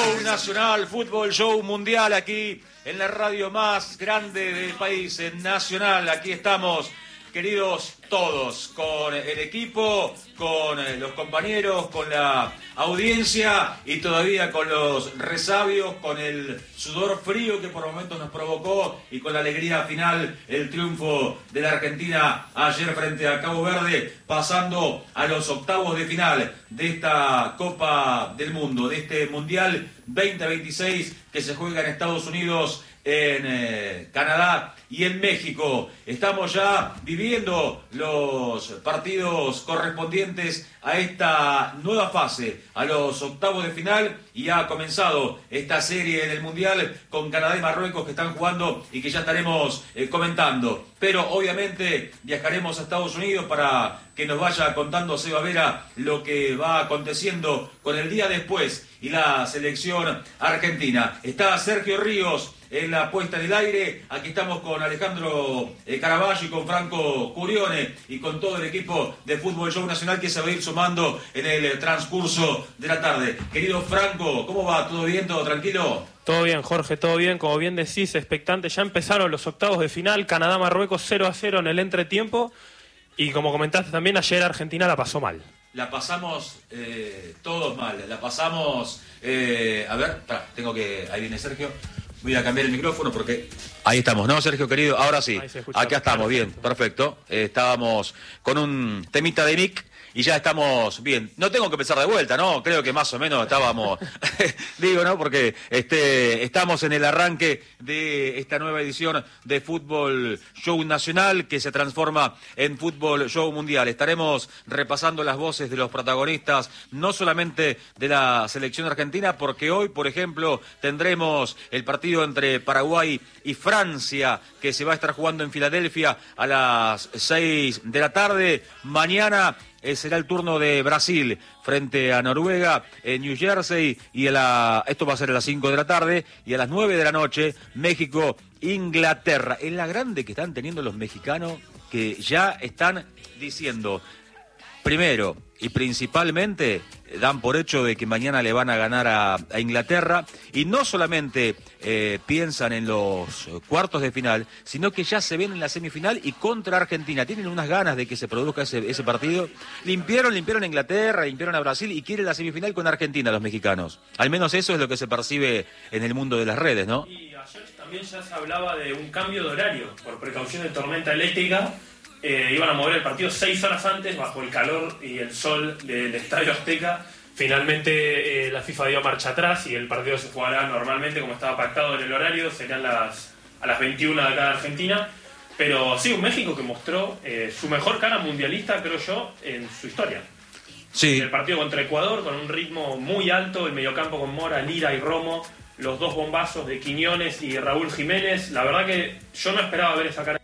Show nacional, fútbol show mundial aquí en la radio más grande del país, en Nacional. Aquí estamos, queridos todos, con el equipo, con los compañeros, con la audiencia y todavía con los resabios, con el sudor frío que por momentos nos provocó y con la alegría final, el triunfo de la Argentina ayer frente a Cabo Verde, pasando a los octavos de final de esta Copa del Mundo, de este Mundial 2026 que se juega en Estados Unidos, en Canadá y en México. Estamos ya viviendo los partidos correspondientes a esta nueva fase, a los octavos de final, y ha comenzado esta serie en el Mundial con Canadá y Marruecos que están jugando y que ya estaremos comentando. Pero obviamente viajaremos a Estados Unidos para que nos vaya contando Seba Vera lo que va aconteciendo con el día después y la selección argentina. Está Sergio Ríos en la puesta en el aire. Aquí estamos con Alejandro Caraballo y con Franco Curione y con todo el equipo de Fútbol Show Nacional que se va a ir sumando en el transcurso de la tarde. Querido Franco, ¿cómo va? ¿Todo bien? ¿Todo tranquilo? Todo bien, Jorge, todo bien. Como bien decís, expectante. Ya empezaron los octavos de final. Canadá-Marruecos 0-0 en el entretiempo. Y como comentaste también, ayer Argentina la pasó mal. La pasamos todos mal. La pasamos... a ver, tengo que... Ahí viene Sergio. Voy a cambiar el micrófono porque... Ahí estamos, ¿no, Sergio, querido? Ahora sí. Acá estamos, bien, perfecto. Estábamos con un temita de mic y ya estamos bien. No tengo que empezar de vuelta, ¿no? Creo que más o menos estábamos... Digo, ¿no? Porque estamos en el arranque de esta nueva edición de Fútbol Show Nacional que se transforma en Fútbol Show Mundial. Estaremos repasando las voces de los protagonistas, no solamente de la selección argentina, porque hoy, por ejemplo, tendremos el partido entre Paraguay y Francia, que se va a estar jugando en Filadelfia a las 6 de la tarde. Mañana será el turno de Brasil frente a Noruega en New Jersey y esto va a ser a las 5 de la tarde y a las 9 de la noche México-Inglaterra. Es la grande que están teniendo los mexicanos, que ya están diciendo, primero y principalmente, dan por hecho de que mañana le van a ganar a Inglaterra, y no solamente piensan en los cuartos de final, sino que ya se ven en la semifinal y contra Argentina. Tienen unas ganas de que se produzca ese partido. Limpiaron a Inglaterra, limpiaron a Brasil y quieren la semifinal con Argentina los mexicanos. Al menos eso es lo que se percibe en el mundo de las redes, ¿no? Y ayer también ya se hablaba de un cambio de horario por precaución de tormenta eléctrica. Iban a mover el partido 6 horas antes bajo el calor y el sol del Estadio Azteca. Finalmente la FIFA dio marcha atrás y el partido se jugará normalmente como estaba pactado en el horario, serán a las 21 de acá de Argentina. Pero sí, un México que mostró su mejor cara mundialista, creo yo, en su historia. Sí. El partido contra Ecuador con un ritmo muy alto, el mediocampo con Mora, Lira y Romo, los dos bombazos de Quiñones y Raúl Jiménez. La verdad que yo no esperaba ver esa cara.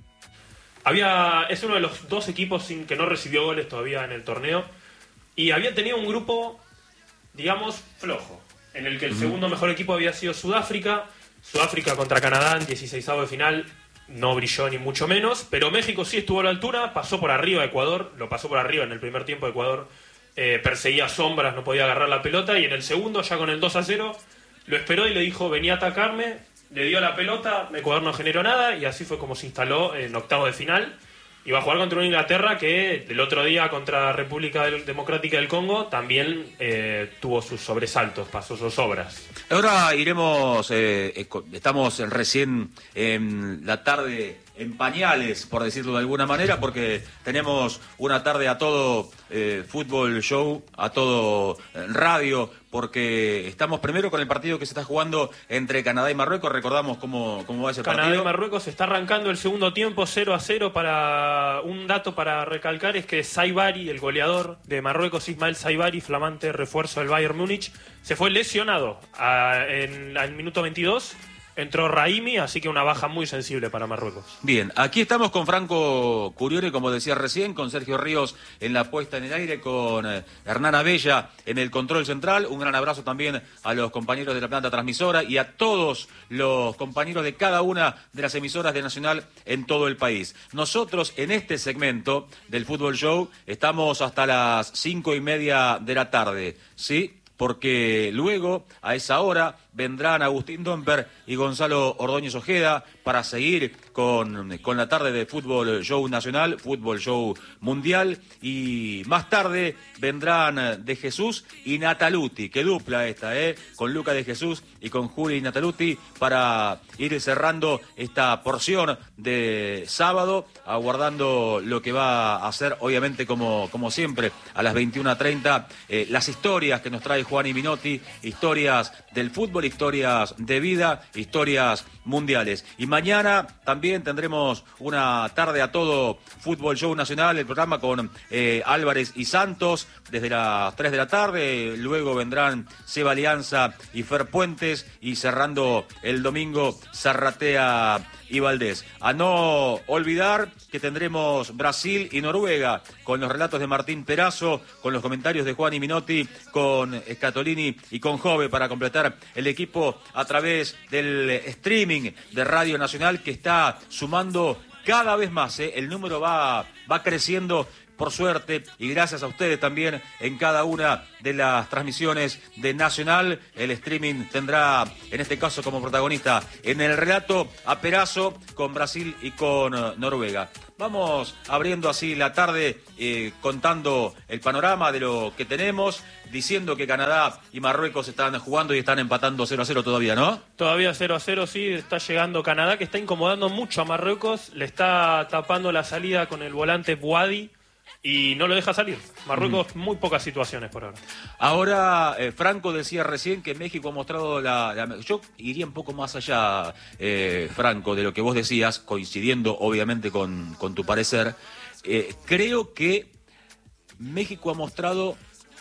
Es uno de los dos equipos que no recibió goles todavía en el torneo y había tenido un grupo, digamos, flojo, en el que el segundo mejor equipo había sido Sudáfrica contra Canadá en 16avos de final, no brilló ni mucho menos, pero México sí estuvo a la altura, pasó por arriba a Ecuador, lo pasó por arriba en el primer tiempo. Ecuador perseguía sombras, no podía agarrar la pelota, y en el segundo, ya con el 2-0, lo esperó y le dijo, vení a atacarme. Le dio la pelota, Ecuador no generó nada y así fue como se instaló en octavo de final. Y va a jugar contra una Inglaterra que el otro día contra República Democrática del Congo también tuvo sus sobresaltos, pasó sus obras. Ahora iremos, estamos recién en la tarde en pañales, por decirlo de alguna manera, porque tenemos una tarde a todo fútbol show, a todo radio, porque estamos primero con el partido que se está jugando entre Canadá y Marruecos. Recordamos cómo va ese partido. Canadá y Marruecos está arrancando el segundo tiempo 0-0. Un dato para recalcar es que Saibari, el goleador de Marruecos, Ismael Saibari, flamante refuerzo del Bayern Múnich, se fue lesionado en el minuto 22. Entró Raimi, así que una baja muy sensible para Marruecos. Bien, aquí estamos con Franco Curione, como decía recién, con Sergio Ríos en la puesta en el aire, con Hernán Abella en el control central. Un gran abrazo también a los compañeros de la planta transmisora y a todos los compañeros de cada una de las emisoras de Nacional en todo el país. Nosotros en este segmento del Fútbol Show estamos hasta las 5:30 de la tarde, ¿sí? porque luego, a esa hora, vendrán Agustín Domper y Gonzalo Ordóñez Ojeda para seguir con la tarde de Fútbol Show Nacional, Fútbol Show Mundial, y más tarde vendrán De Jesús y Nataluti, que dupla esta, con Luca De Jesús y con Juli Nataluti, para ir cerrando esta porción de sábado, aguardando lo que va a ser, obviamente, como siempre, a las 21:30, las historias que nos trae Juan y Minotti, historias del fútbol, historias de vida, historias mundiales. Y mañana también tendremos una tarde a todo Fútbol Show Nacional, el programa con Álvarez y Santos desde las 3 de la tarde, luego vendrán Seba Alianza y Fer Puentes, y cerrando el domingo Zarratea y Valdés. A no olvidar que tendremos Brasil y Noruega, con los relatos de Martín Perazo, con los comentarios de Juan y Minotti, con Scatolini y con Jove, para completar el equipo a través del streaming de Radio Nacional, que está sumando cada vez más. El número va creciendo, por suerte, y gracias a ustedes también en cada una de las transmisiones de Nacional. El streaming tendrá, en este caso, como protagonista en el relato a Perazo, con Brasil y con Noruega. Vamos abriendo así la tarde, contando el panorama de lo que tenemos, diciendo que Canadá y Marruecos están jugando y están empatando 0-0 todavía, ¿no? Todavía 0-0, sí, está llegando Canadá, que está incomodando mucho a Marruecos, le está tapando la salida con el volante Bouadi y no lo deja salir. Marruecos, muy pocas situaciones por ahora. Ahora, Franco decía recién que México ha mostrado yo iría un poco más allá, Franco, de lo que vos decías, coincidiendo obviamente con tu parecer. Creo que México ha mostrado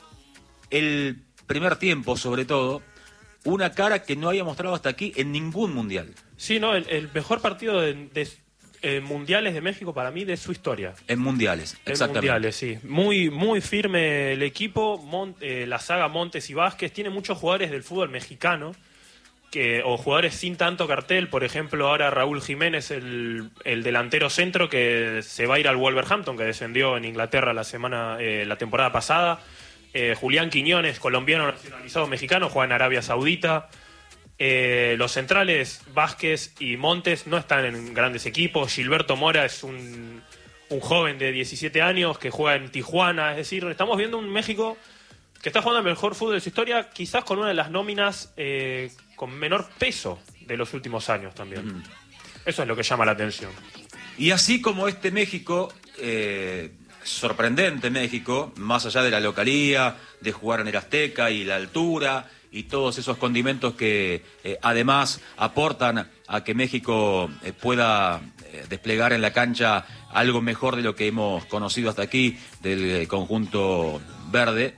el primer tiempo, sobre todo, una cara que no había mostrado hasta aquí en ningún mundial. Sí, no, el mejor partido de mundiales de México para mí de su historia. En mundiales, exactamente. En mundiales, sí. Muy, muy firme el equipo, la saga Montes y Vázquez. Tiene muchos jugadores del fútbol mexicano, o jugadores sin tanto cartel. Por ejemplo, ahora Raúl Jiménez, el delantero centro, que se va a ir al Wolverhampton, que descendió en Inglaterra la temporada pasada. Julián Quiñones, colombiano nacionalizado mexicano, juega en Arabia Saudita. Los centrales Vázquez y Montes no están en grandes equipos. Gilberto Mora es un joven de 17 años que juega en Tijuana. Es decir, estamos viendo un México que está jugando el mejor fútbol de su historia, quizás con una de las nóminas con menor peso de los últimos años también. Eso es lo que llama la atención. Y así como este México, sorprendente México, más allá de la localía, de jugar en el Azteca y la altura y todos esos condimentos que además aportan a que México pueda desplegar en la cancha algo mejor de lo que hemos conocido hasta aquí del conjunto verde.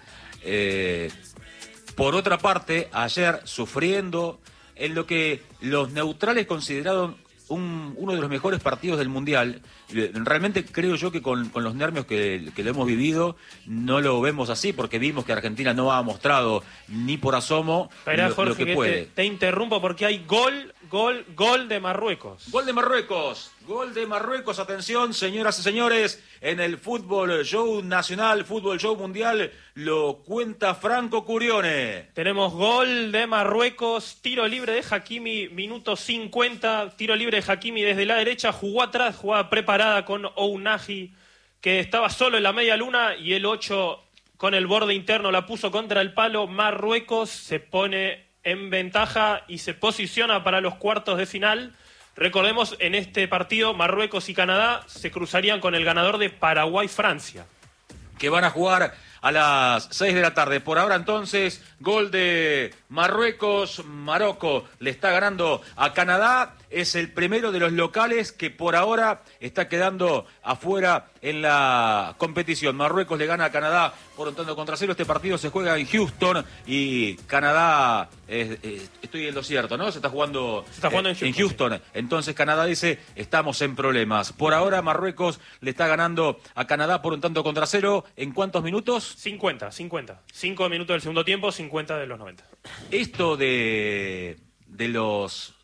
Por otra parte, ayer sufriendo en lo que los neutrales consideraron uno de los mejores partidos del Mundial. Realmente creo yo que con los nervios que lo hemos vivido no lo vemos así, porque vimos que Argentina no ha mostrado ni por asomo lo que puede. Te interrumpo porque hay gol de Marruecos. Gol de Marruecos. Gol de Marruecos, atención, señoras y señores, en el Fútbol Show Nacional, Fútbol Show Mundial, lo cuenta Franco Curione. Tenemos gol de Marruecos, tiro libre de Hakimi, minuto 50, tiro libre de Hakimi desde la derecha, jugó atrás, jugada preparada con Ounahi, que estaba solo en la media luna, y el 8 con el borde interno la puso contra el palo. Marruecos se pone en ventaja y se posiciona para los cuartos de final. Recordemos, en este partido, Marruecos y Canadá se cruzarían con el ganador de Paraguay-Francia, que van a jugar a las 6 de la tarde. Por ahora, entonces, gol de Marruecos. Marocco le está ganando a Canadá. Es el primero de los locales que por ahora está quedando afuera en la competición. Marruecos le gana a Canadá por un tanto contra cero. Este partido se juega en Houston y Canadá, estoy en lo cierto, ¿no? Se está jugando en Houston. Sí. Entonces Canadá dice, estamos en problemas. Por ahora Marruecos le está ganando a Canadá por un tanto contra cero. ¿En cuántos minutos? 50. 5 minutos del segundo tiempo, 50 de los 90. Esto de los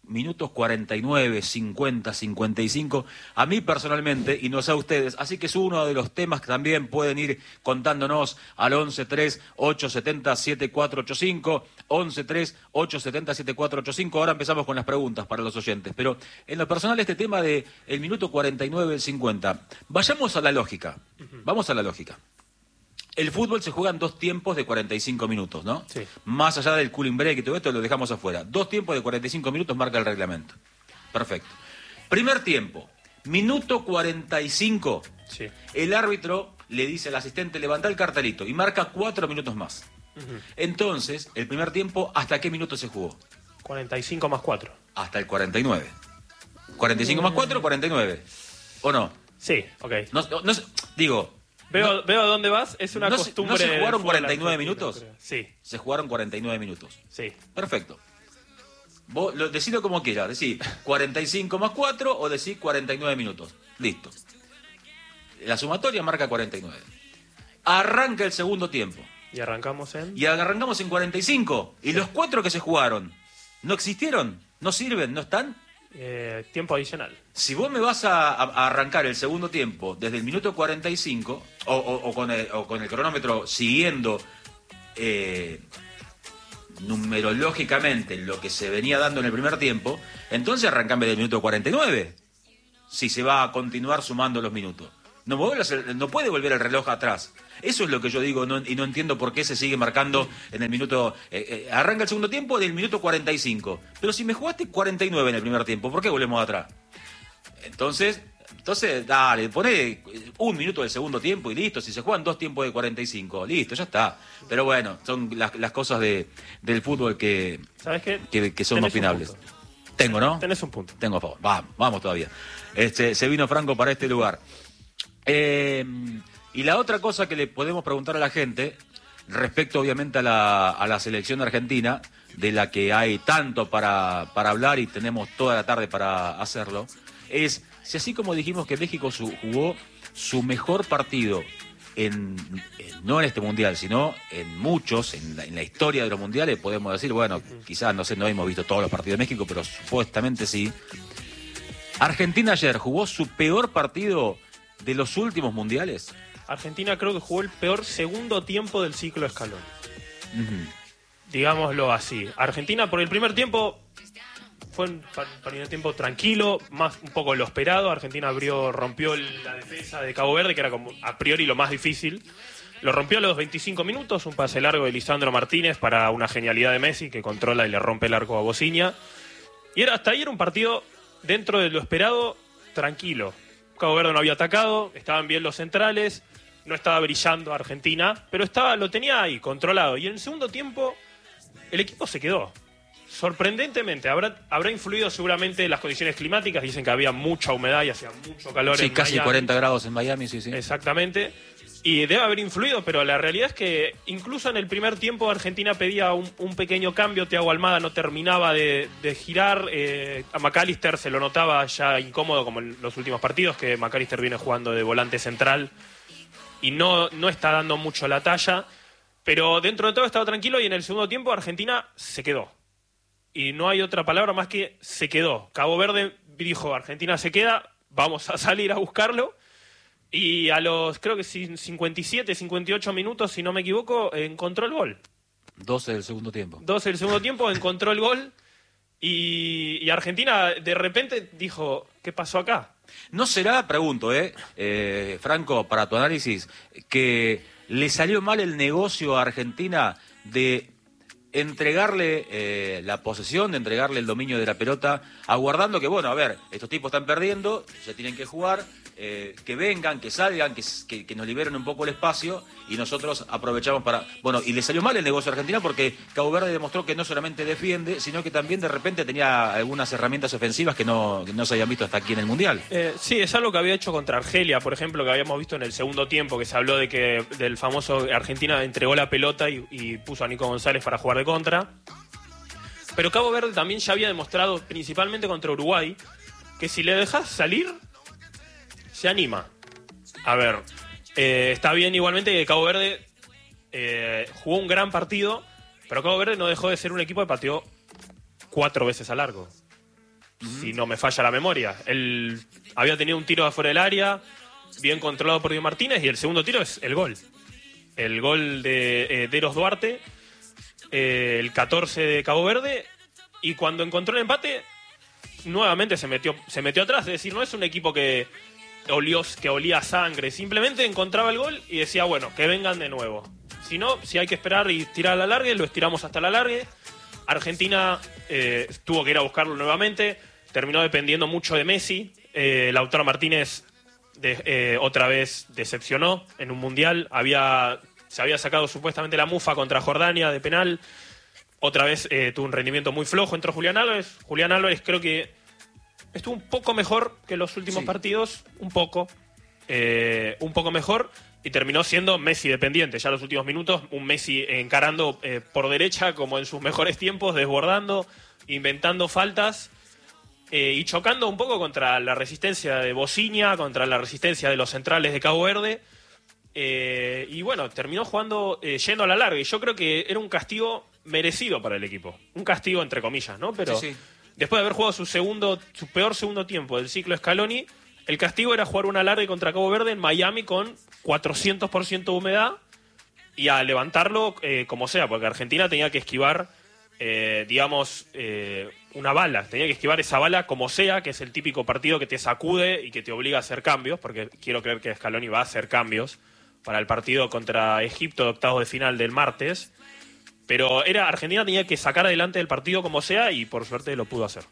minutos 49, 50, 55. A mí personalmente, y no sé a ustedes, así que es uno de los temas que también pueden ir contándonos al 11-3-870-7485, 11-3-870-7485. Ahora empezamos con las preguntas para los oyentes, pero en lo personal este tema de el minuto 49, 50, vayamos a la lógica, vamos a la lógica. El fútbol se juega en 2 tiempos de 45 minutos, ¿no? Sí. Más allá del cooling break y todo esto, lo dejamos afuera. 2 tiempos de 45 minutos marca el reglamento. Perfecto. Primer tiempo, minuto 45. Sí. El árbitro le dice al asistente, levanta el cartelito y marca 4 minutos más. Entonces, el primer tiempo, ¿hasta qué minuto se jugó? 45 más 4. Hasta el 49. 45 más 4, 49. ¿O no? Sí, ok. Digo... Veo a dónde vas, es una costumbre... ¿No se jugaron fuera 49 Argentina, minutos? creo. Sí. Se jugaron 49 minutos. Sí. Perfecto. Vos decidlo como quieras, decís 45 más 4 o decís 49 minutos. Listo. La sumatoria marca 49. Arranca el segundo tiempo. Y arrancamos en... Y arrancamos en 45. Y los 4 que se jugaron, ¿no existieron? ¿No sirven? ¿No están? Tiempo adicional. Si vos me vas a arrancar el segundo tiempo desde el minuto 45 o con el cronómetro siguiendo numerológicamente lo que se venía dando en el primer tiempo, entonces arrancame del minuto 49 si se va a continuar sumando los minutos. No puede volver el reloj atrás. Eso es lo que yo digo y no entiendo por qué se sigue marcando en el minuto... arranca el segundo tiempo del minuto 45. Pero si me jugaste 49 en el primer tiempo, ¿por qué volvemos atrás? Entonces, dale, poné 1 minuto del segundo tiempo y listo. Si se juegan 2 tiempos de 45, listo, ya está. Pero bueno, son las cosas del fútbol que, ¿sabes qué? que son Tenés opinables. un punto. Tengo, ¿no? Tenés un punto. Tengo a favor. Vamos todavía. Se vino Franco para este lugar. Y la otra cosa que le podemos preguntar a la gente, respecto obviamente a la selección argentina, de la que hay tanto para hablar y tenemos toda la tarde para hacerlo, es si así como dijimos que México jugó su mejor partido no en este mundial, sino en muchos, en la historia de los mundiales, podemos decir, bueno, quizás no hemos visto todos los partidos de México, pero supuestamente sí. Argentina ayer jugó su peor partido de los últimos mundiales. Argentina creo que jugó el peor segundo tiempo del ciclo Scaloni. Digámoslo así. Argentina por el primer tiempo fue un primer tiempo tranquilo, más un poco lo esperado. Argentina rompió la defensa de Cabo Verde, que era como a priori lo más difícil. Lo rompió a los 25 minutos, un pase largo de Lisandro Martínez para una genialidad de Messi, que controla y le rompe el arco a Bociña. Y hasta ahí era un partido, dentro de lo esperado, tranquilo. Cabo Verde no había atacado, estaban bien los centrales, no estaba brillando Argentina, pero lo tenía ahí, controlado. Y en el segundo tiempo, el equipo se quedó. Sorprendentemente, habrá influido seguramente las condiciones climáticas. Dicen que había mucha humedad y hacía mucho calor en Miami. Sí, casi 40 grados en Miami, sí. Exactamente. Y debe haber influido, pero la realidad es que incluso en el primer tiempo Argentina pedía un pequeño cambio. Thiago Almada no terminaba de girar. A McAllister se lo notaba ya incómodo, como en los últimos partidos, que McAllister viene jugando de volante central y no está dando mucho la talla. Pero dentro de todo estaba tranquilo y en el segundo tiempo Argentina se quedó. Y no hay otra palabra más que se quedó. Cabo Verde dijo, Argentina se queda, vamos a salir a buscarlo. Y a los, creo que 57, 58 minutos, si no me equivoco, encontró el gol. 12 del segundo tiempo. 12 del segundo tiempo, encontró el gol. Y Argentina de repente dijo, ¿qué pasó acá? ¿No será, pregunto, Franco, para tu análisis, que le salió mal el negocio a Argentina de entregarle la posesión, de entregarle el dominio de la pelota, aguardando que, bueno, a ver, estos tipos están perdiendo, se tienen que jugar, que vengan, que salgan, que nos liberen un poco el espacio y nosotros aprovechamos para... Bueno, y le salió mal el negocio a Argentina porque Cabo Verde demostró que no solamente defiende, sino que también de repente tenía algunas herramientas ofensivas que no se habían visto hasta aquí en el Mundial. Sí, es algo que había hecho contra Argelia, por ejemplo, que habíamos visto en el segundo tiempo, que se habló de que del famoso Argentina entregó la pelota y puso a Nico González para jugar de contra. Pero Cabo Verde también ya había demostrado, principalmente contra Uruguay, que si le dejas salir, se anima. A ver, está bien igualmente que Cabo Verde jugó un gran partido, pero Cabo Verde no dejó de ser un equipo que pateó 4 veces a largo. si no me falla la memoria. Él había tenido un tiro de afuera del área, bien controlado por Diego Martínez, y el segundo tiro es el gol. El gol de Eros Duarte, el 14 de Cabo Verde, y cuando encontró el empate, nuevamente se metió atrás. Es decir, no es un equipo que olía a sangre, simplemente encontraba el gol y decía, bueno, que vengan de nuevo. Si no, si hay que esperar y tirar a la largue, lo estiramos hasta la largue. Argentina tuvo que ir a buscarlo nuevamente, terminó dependiendo mucho de Messi. Lautaro Martínez otra vez decepcionó en un mundial, se había sacado supuestamente la mufa contra Jordania de penal, otra vez tuvo un rendimiento muy flojo. Entró Julián Álvarez creo que estuvo un poco mejor que los últimos partidos, un poco mejor, y terminó siendo Messi dependiente. Ya los últimos minutos, un Messi encarando por derecha como en sus mejores tiempos, desbordando, inventando faltas y chocando un poco contra la resistencia de Bociña, contra la resistencia de los centrales de Cabo Verde. Y bueno, terminó jugando yendo a la larga, y yo creo que era un castigo merecido para el equipo. Un castigo entre comillas, ¿no? Pero después de haber jugado su peor segundo tiempo del ciclo Scaloni, el castigo era jugar una larga contra Cabo Verde en Miami con 400% de humedad y a levantarlo como sea, porque Argentina tenía que esquivar, una bala. Tenía que esquivar esa bala como sea, que es el típico partido que te sacude y que te obliga a hacer cambios, porque quiero creer que Scaloni va a hacer cambios para el partido contra Egipto de octavos de final del martes. Pero Argentina tenía que sacar adelante el partido como sea, y por suerte lo pudo hacer.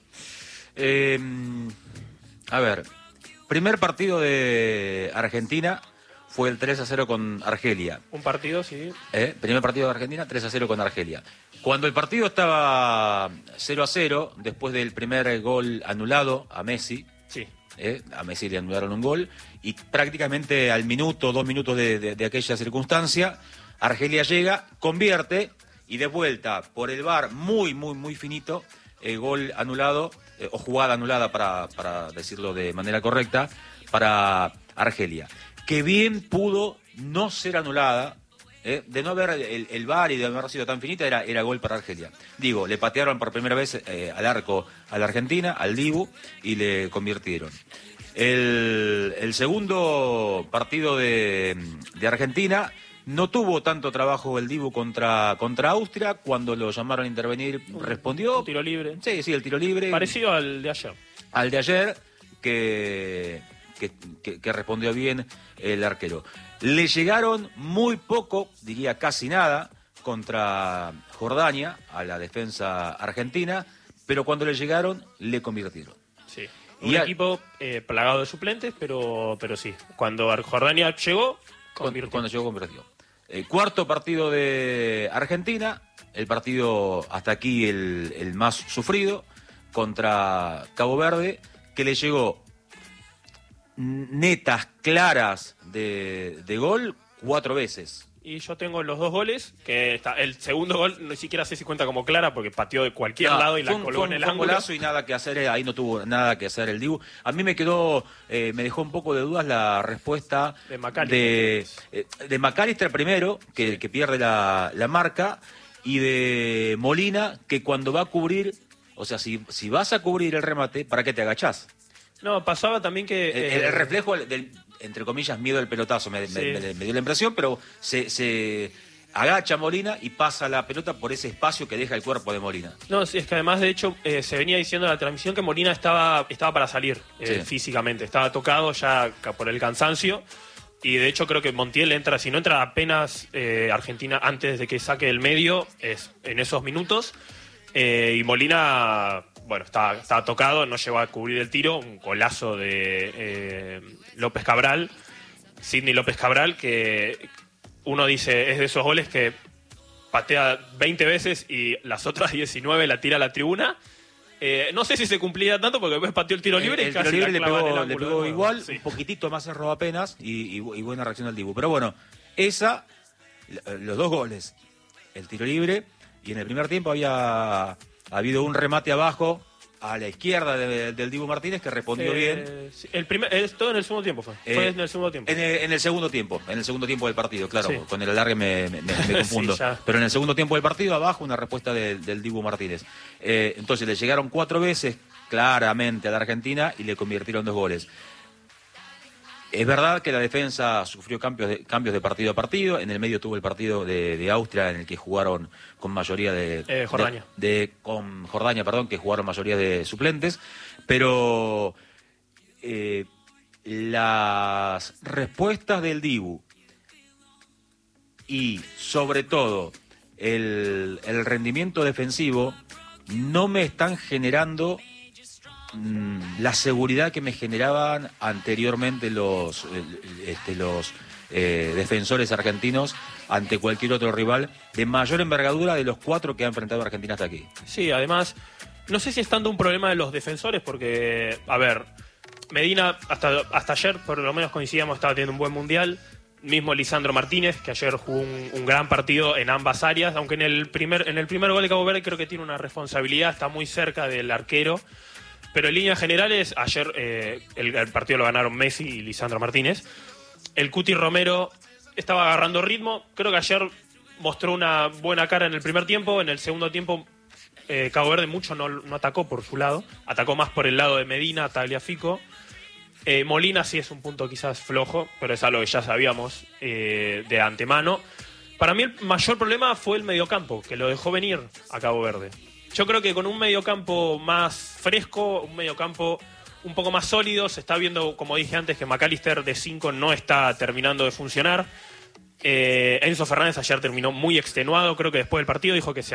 A ver, primer partido de Argentina fue el 3-0 con Argelia. Un partido, sí. Primer partido de Argentina, 3-0 con Argelia. Cuando el partido estaba 0-0, después del primer gol anulado a Messi, a Messi le anularon un gol, y prácticamente al minuto, 2 minutos de aquella circunstancia, Argelia llega, convierte, y de vuelta por el VAR, muy, muy, muy finito, gol anulado, o jugada anulada, para decirlo de manera correcta, para Argelia. Que bien pudo no ser anulada, de no haber el VAR y de no haber sido tan finita, era gol para Argelia. Digo, le patearon por primera vez al arco a la Argentina, al Dibu, y le convirtieron. El segundo partido de Argentina no tuvo tanto trabajo el Dibu contra Austria. Cuando lo llamaron a intervenir, respondió. Un tiro libre. Sí, el tiro libre. Parecido al de ayer. Al de ayer, que respondió bien el arquero. Le llegaron muy poco, diría casi nada, contra Jordania, a la defensa argentina, pero cuando le llegaron, le convirtieron. Sí. Un equipo plagado de suplentes, pero sí. Cuando Jordania llegó, convirtió. Cuando llegó, convirtió. Cuarto partido de Argentina, el partido hasta aquí el más sufrido, contra Cabo Verde, que le llegó netas, claras de gol 4 veces. Y yo tengo los 2 goles, que el segundo gol ni siquiera sé si cuenta como clara, porque pateó de cualquier lado y la colgó en el ángulo. Un golazo y nada que hacer, ahí no tuvo nada que hacer el Dibu. A mí me dejó un poco de dudas la respuesta de McAllister primero, que pierde la marca, y de Molina, que cuando va a cubrir, o sea, si vas a cubrir el remate, ¿para qué te agachás? No, pasaba también que... El reflejo del, entre comillas, miedo del pelotazo me dio la impresión, pero se agacha Molina y pasa la pelota por ese espacio que deja el cuerpo de Molina. No, sí, es que además, de hecho, se venía diciendo en la transmisión que Molina estaba para salir físicamente, estaba tocado ya por el cansancio, y de hecho creo que Montiel entra, si no entra apenas Argentina antes de que saque el medio, es en esos minutos, y Molina... Bueno, estaba tocado, no llegó a cubrir el tiro. Un golazo de López Cabral, Sidney López Cabral, que uno dice es de esos goles que patea 20 veces y las otras 19 la tira a la tribuna. No sé si se cumplía tanto, porque después pateó el tiro libre y casi le pegó igual, sí. Un poquitito más cerró apenas y buena reacción del Dibu. Pero bueno, los 2 goles, el tiro libre, y en el primer tiempo había habido un remate abajo a la izquierda del Dibu Martínez que respondió bien. Sí, todo en el segundo tiempo fue en el segundo tiempo. En el segundo tiempo del partido, claro, sí. Con el alargue me confundo. Sí, pero en el segundo tiempo del partido, abajo, una respuesta del Dibu Martínez. Entonces le llegaron 4 veces claramente a la Argentina y le convirtieron 2 goles. Es verdad que la defensa sufrió cambios de partido a partido. En el medio tuvo el partido de Austria, en el que jugaron con mayoría de Jordania. Con Jordania, perdón, que jugaron mayoría de suplentes. Pero las respuestas del Dibu y, sobre todo, el rendimiento defensivo no me están generando la seguridad que me generaban anteriormente los defensores argentinos ante cualquier otro rival de mayor envergadura de los 4 que ha enfrentado Argentina hasta aquí. Sí, además, no sé si es tanto un problema de los defensores, porque, a ver, Medina hasta ayer, por lo menos coincidíamos, estaba teniendo un buen mundial. Mismo Lisandro Martínez, que ayer jugó un gran partido en ambas áreas, aunque en el primer gol de Cabo Verde creo que tiene una responsabilidad, está muy cerca del arquero. Pero en líneas generales, ayer el partido lo ganaron Messi y Lisandro Martínez. El Cuti Romero estaba agarrando ritmo. Creo que ayer mostró una buena cara en el primer tiempo. En el segundo tiempo, Cabo Verde mucho no atacó por su lado. Atacó más por el lado de Medina, Tagliafico. Molina sí es un punto quizás flojo, pero es algo que ya sabíamos de antemano. Para mí el mayor problema fue el mediocampo, que lo dejó venir a Cabo Verde. Yo creo que con un mediocampo más fresco, un mediocampo un poco más sólido, se está viendo, como dije antes, que McAllister de 5 no está terminando de funcionar. Enzo Fernández ayer terminó muy extenuado, creo que después del partido dijo que se